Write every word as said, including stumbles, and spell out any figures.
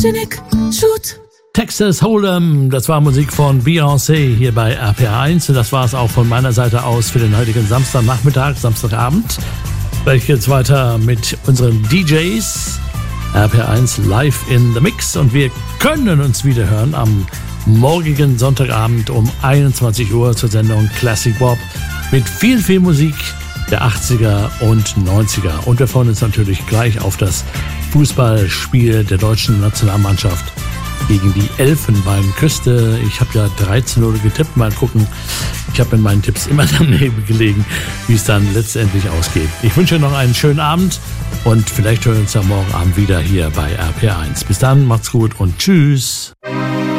Janik, shoot. Texas Hold'em, das war Musik von Beyoncé hier bei R P R eins. Und das war es auch von meiner Seite aus für den heutigen Samstagnachmittag, Samstagabend. Gleich geht's weiter mit unseren D Js. R P R eins live in the mix. Und wir können uns wieder hören am morgigen Sonntagabend um einundzwanzig Uhr zur Sendung Classic Bob mit viel, viel Musik der achtziger und neunziger. Und wir freuen uns natürlich gleich auf das Fußballspiel der deutschen Nationalmannschaft gegen die Elfenbeinküste. Ich habe ja dreizehn null getippt. Mal gucken. Ich habe in meinen Tipps immer daneben gelegen, wie es dann letztendlich ausgeht. Ich wünsche noch einen schönen Abend und vielleicht hören wir uns ja morgen Abend wieder hier bei R P R eins. Bis dann, macht's gut und tschüss.